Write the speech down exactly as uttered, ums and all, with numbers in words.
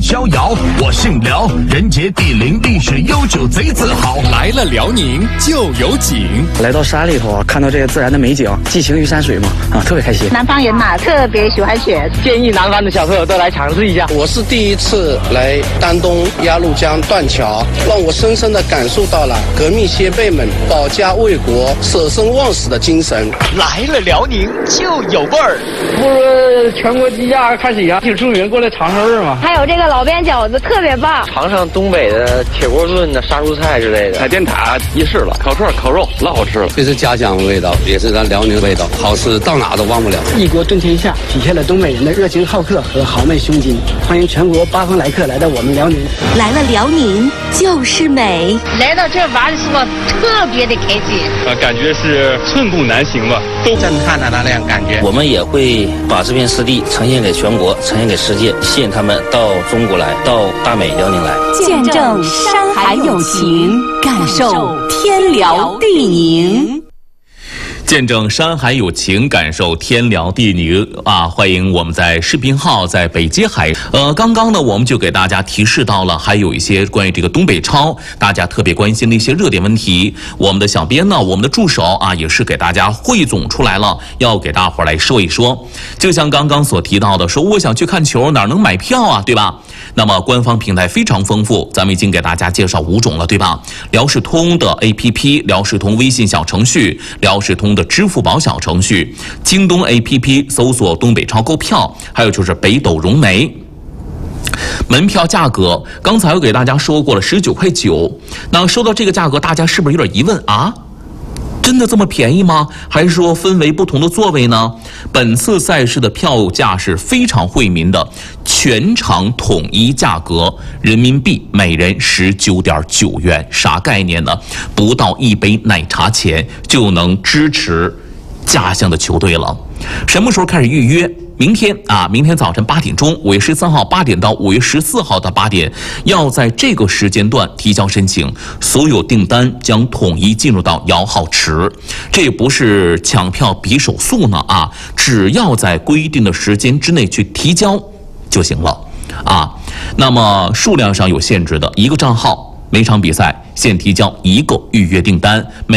逍遥。我姓辽，人杰地灵，历史悠久，贼自豪。 来了辽宁就有景。 来到山里头啊，看到这个自然的美景，寄情于山水嘛，啊，特别开心。 南方人嘛，特别喜欢雪， 建议南方的小朋友都来尝试一下。 我是第一次来丹东鸭绿江断桥，让我深深地感受到了革命先辈们保家卫国、舍生忘死的精神。 来了辽宁就有味儿。 不是全国鸡架看喜羊挺出名，过来尝尝味儿吗？ 还有这个老边饺子特别棒， 尝尝东北的铁锅炖的杀蔬菜之类的。 海淀塔夜市了，烤串烤肉老好吃了。 这是家乡味道，也是咱辽宁味道，好吃到哪都忘不了。 一国顿天下，体现了东北人的热情好客和豪迈胸襟。欢迎全国八方来客来到我们辽宁。 来了辽宁就是美， 来到这玩的时候特别的开心。 啊，感觉是寸步难行吧， 都震撼的那样感觉。 我们也会把这片湿地呈现给全国，呈现给世界，吸引他们到中国来，到大美辽宁来， 见证山海有情，感受天辽地宁。 见证山海有情，感受天辽地宁啊！欢迎我们在视频号在北街海。呃，刚刚呢，我们就给大家提示到了，还有一些关于这个东北超大家特别关心的一些热点问题。我们的小编呢，我们的助手啊，也是给大家汇总出来了，要给大伙来说一说。就像刚刚所提到的，说我想去看球，哪能买票啊，对吧？那么官方平台非常丰富，咱们已经给大家介绍五种了，对吧？辽视通的 A P P、辽视通微信小程序、辽视通的支付宝小程序、京东 A P P 搜索东北超购票，还有就是北斗融媒。门票价格刚才我给大家说过了，十九块九。那说到这个价格，大家是不是有点疑问啊？真的这么便宜吗？还是说分为不同的座位呢？本次赛事的票价是非常惠民的，全场统一价格，人民币每人十九点九元，啥概念呢？不到一杯奶茶钱就能支持家乡的球队了。什么时候开始预约？明天啊，明天早晨八点钟，五月十三号八点到五月十四号的八点，要在这个时间段提交申请，所有订单将统一进入到摇号池。这不是抢票比手速呢啊，只要在规定的时间之内去提交就行了啊。那么数量上有限制的，一个账号每场比赛限提交一个预约订单。每